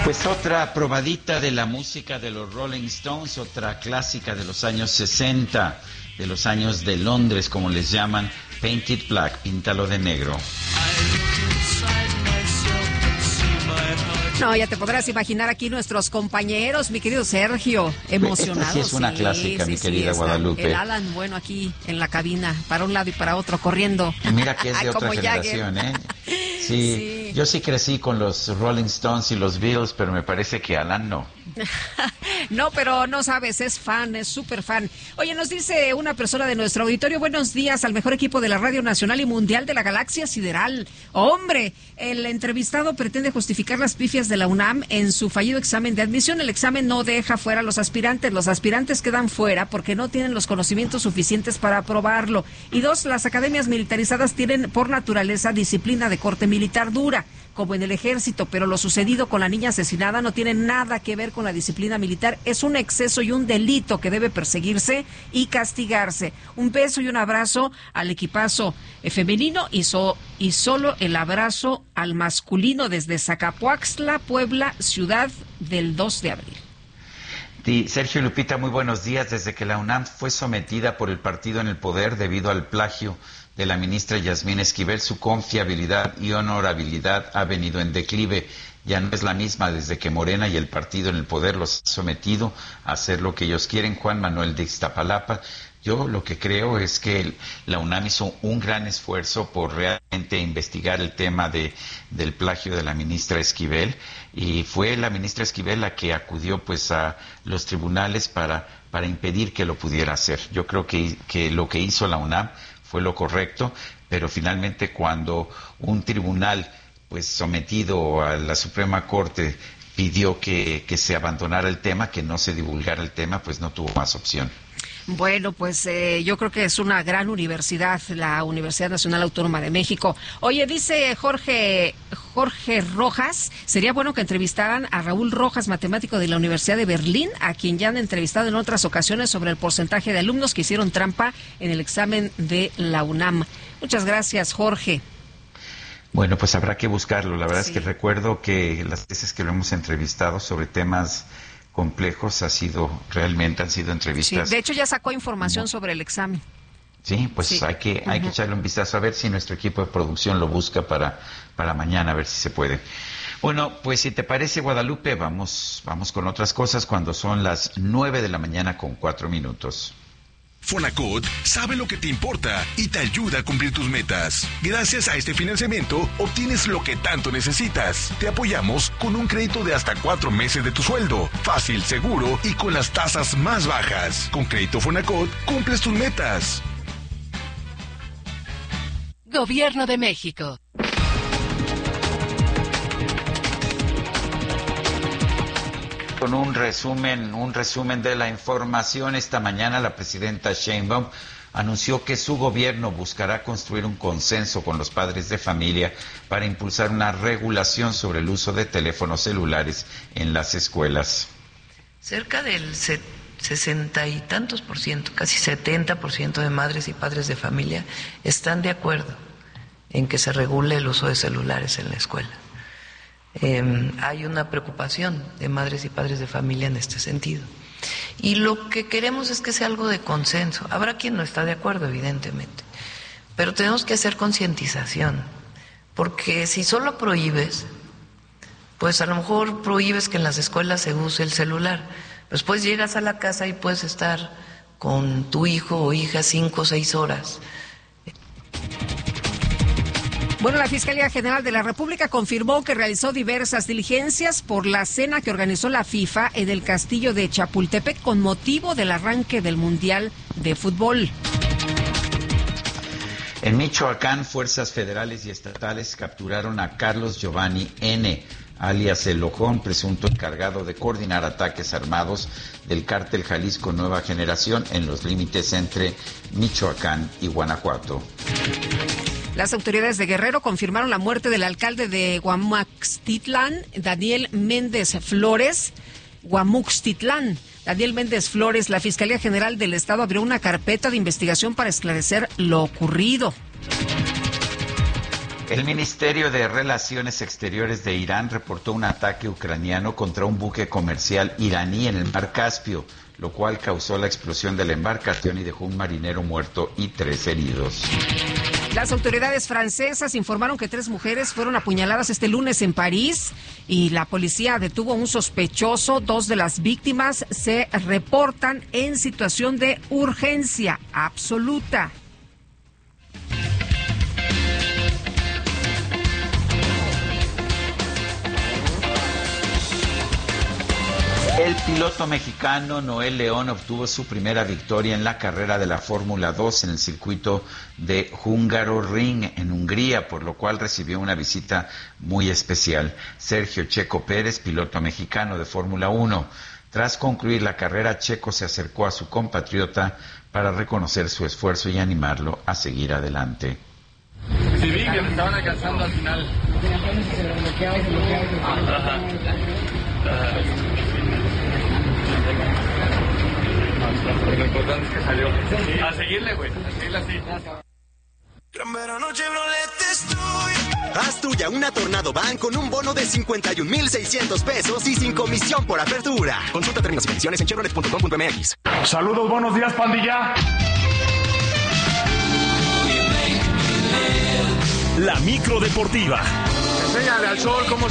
Pues otra probadita de la música de los Rolling Stones, otra clásica de los años 60, de los años de Londres, como les llaman, Painted Black, píntalo de negro. No, ya te podrás imaginar aquí nuestros compañeros, mi querido Sergio, emocionados. Esta sí es una clásica, mi querida Guadalupe. El Alan, bueno, aquí en la cabina, para un lado y para otro, corriendo. Mira que es de otra generación, ¿eh? Sí, yo sí crecí con los Rolling Stones y los Beatles, pero me parece que Alan no. No, pero no sabes, es fan, es súper fan. Oye, nos dice una persona de nuestro auditorio: buenos días al mejor equipo de la Radio Nacional y Mundial de la Galaxia Sideral. Hombre, el entrevistado pretende justificar las pifias de la UNAM en su fallido examen de admisión. El examen no deja fuera a los aspirantes quedan fuera porque no tienen los conocimientos suficientes para aprobarlo. Y dos, las academias militarizadas tienen por naturaleza disciplina de corte militar dura, como en el ejército, pero lo sucedido con la niña asesinada no tiene nada que ver con la disciplina militar. Es un exceso y un delito que debe perseguirse y castigarse. Un beso y un abrazo al equipazo femenino y solo el abrazo al masculino desde Zacapuaxtla, Puebla, ciudad del 2 de abril. Sí, Sergio y Lupita, muy buenos días. Desde que la UNAM fue sometida por el partido en el poder debido al plagio de la ministra Yasmín Esquivel, su confiabilidad y honorabilidad ha venido en declive. Ya no es la misma desde que Morena y el partido en el poder los ha sometido a hacer lo que ellos quieren. Juan Manuel de Iztapalapa. Yo lo que creo es que la UNAM hizo un gran esfuerzo por realmente investigar el tema del plagio de la ministra Esquivel, y fue la ministra Esquivel la que acudió pues a los tribunales para impedir que lo pudiera hacer. Yo creo que lo que hizo la UNAM fue lo correcto, pero finalmente cuando un tribunal pues sometido a la Suprema Corte pidió que se abandonara el tema, que no se divulgara el tema, pues no tuvo más opción. Bueno, pues yo creo que es una gran universidad, la Universidad Nacional Autónoma de México. Oye, dice Jorge Rojas, sería bueno que entrevistaran a Raúl Rojas, matemático de la Universidad de Berlín, a quien ya han entrevistado en otras ocasiones sobre el porcentaje de alumnos que hicieron trampa en el examen de la UNAM. Muchas gracias, Jorge. Bueno, pues habrá que buscarlo. La verdad es que recuerdo que las veces que lo hemos entrevistado sobre temas complejos han sido entrevistas. Sí, de hecho ya sacó información sobre el examen. Sí, pues sí. Hay que echarle un vistazo a ver si nuestro equipo de producción lo busca para mañana, a ver si se puede. Bueno, pues si te parece, Guadalupe, vamos con otras cosas cuando son las 9:04 a.m. Fonacot sabe lo que te importa y te ayuda a cumplir tus metas. Gracias a este financiamiento, obtienes lo que tanto necesitas. Te apoyamos con un crédito de hasta 4 meses de tu sueldo. Fácil, seguro y con las tasas más bajas. Con Crédito Fonacot, cumples tus metas. Gobierno de México. Con un resumen de la información. Esta mañana la presidenta Sheinbaum anunció que su gobierno buscará construir un consenso con los padres de familia para impulsar una regulación sobre el uso de teléfonos celulares en las escuelas. Cerca del 60 y tantos por ciento, casi 70% de madres y padres de familia están de acuerdo en que se regule el uso de celulares en la escuela. Hay una preocupación de madres y padres de familia en este sentido. Y lo que queremos es que sea algo de consenso. Habrá quien no está de acuerdo, evidentemente, pero tenemos que hacer concientización, porque si solo prohíbes, pues a lo mejor prohíbes que en las escuelas se use el celular. Después llegas a la casa y puedes estar con tu hijo o hija 5 o 6 horas. Bueno, la Fiscalía General de la República confirmó que realizó diversas diligencias por la cena que organizó la FIFA en el Castillo de Chapultepec con motivo del arranque del Mundial de Fútbol. En Michoacán, fuerzas federales y estatales capturaron a Carlos Giovanni N., alias El Ojón, presunto encargado de coordinar ataques armados del cártel Jalisco Nueva Generación en los límites entre Michoacán y Guanajuato. Las autoridades de Guerrero confirmaron la muerte del alcalde de Guamuxtitlán, Daniel Méndez Flores. Daniel Méndez Flores. La Fiscalía General del Estado abrió una carpeta de investigación para esclarecer lo ocurrido. El Ministerio de Relaciones Exteriores de Irán reportó un ataque ucraniano contra un buque comercial iraní en el mar Caspio, lo cual causó la explosión de la embarcación y dejó un marinero muerto y 3 heridos. Las autoridades francesas informaron que 3 mujeres fueron apuñaladas este lunes en París y la policía detuvo a un sospechoso. 2 de las víctimas se reportan en situación de urgencia absoluta. El piloto mexicano Noel León obtuvo su primera victoria en la carrera de la Fórmula 2 en el circuito de Hungaroring en Hungría, por lo cual recibió una visita muy especial. Sergio Checo Pérez, piloto mexicano de Fórmula 1. Tras concluir la carrera, Checo se acercó a su compatriota para reconocer su esfuerzo y animarlo a seguir adelante. Sí, vi que me estaban alcanzando al final. Lo importante es que salió. A seguirle, güey. A seguirle así. Haz tuya una Tornado Van con un bono de 51,600 pesos y sin comisión por apertura. Consulta términos y condiciones en chevrolet.com.mx. Saludos, buenos días, pandilla. La micro deportiva. Enséñale al sol cómo